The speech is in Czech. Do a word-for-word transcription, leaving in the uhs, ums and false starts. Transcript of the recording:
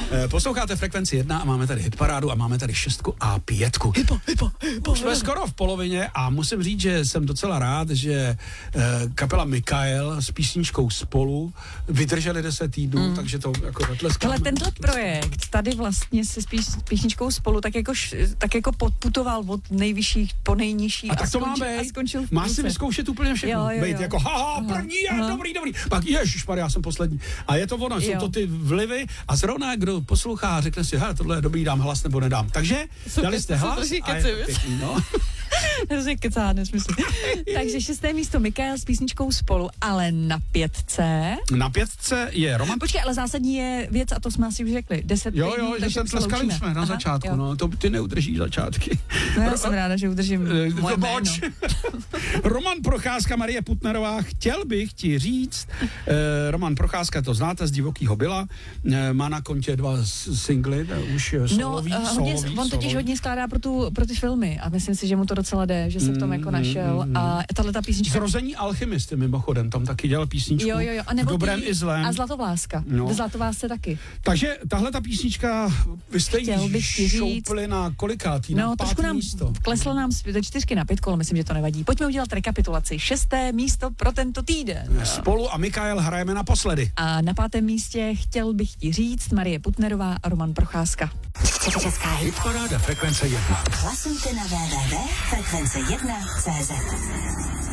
Posloucháte Frekvenci jedna a máme tady hitparádu a máme tady šestku a pětku. Hypo, hypo, hypo. Už jsme skoro v polovině a musím říct, že jsem docela rád, že kapela Mikael s písničkou Spolu vydrželi deset týdnů, mm. takže to jako zatleskáme. Ale tenhle projekt tady vlastně se spíš s písničkou Spolu tak jako, tak jako podputoval od nejvyšších po nejnižší a, a tak to skončil, má být. A skončil v Má si vyzkoušet úplně všechno. Jo, jo, Bejt jo. jako haha, první je, aha. dobrý, dobrý. Pak ježišmarja, já jsem poslední. A je to ono, jo. Jsou to ty vlivy a zrovna kdo poslouchá, řekne si, hele, tohle je dobrý, dám hlas nebo nedám. Takže Super, dali jste hlas a je to pěkný, no. Hrozně kecá, nesmysl. Takže šesté místo Mikael s písničkou Spolu, ale na pětce... Na pětce je Roman... Počkej, ale zásadní je věc, a to jsme asi už řekli, deset Jo, týdnů, jo, že takže jsem se tleskali loučíme. jsme na Aha, začátku, jo. no, to ty neudržíš začátky. No já jsem ráda, že udržím Uh, moje jméno. Roman Procházka, Marie Putnerová, chtěl bych ti říct, uh, Roman Procházka, to znáte z Divokýho byla, uh, má na kontě dva singly, uh, už uh, solový, no, uh, hodně, solový, on totiž solový. hodně skládá pro, tu, pro ty filmy a myslím si, že mu to docela jde, že se v tom jako našel mm, a tahle ta písnička... Zrození alchymisty mimochodem, tam taky dělal písničku Jo, jo, jo. A nebo v dobrém ty, i zlém. A Zlatovláska. No. V Zlatovlásce taky. Takže tahle ta písnička, vy jste Chtěl ji bych ti říct- šoupli na kolikátý, na No, pátý trošku nám místo. kleslo nám ze čtyřky na pětku, ale myslím, že to nevadí. Pojďme udělat rekapitulaci. Šesté místo pro tento týden. Spolu a Mikael hrajeme naposledy. A na pátém místě chtěl bych ti říct Marie Putnerová a Roman Procházka. Česká Hitparáda Frekvence jedna. Hlasujte na w w w tečka frekvence jedna tečka cé zet.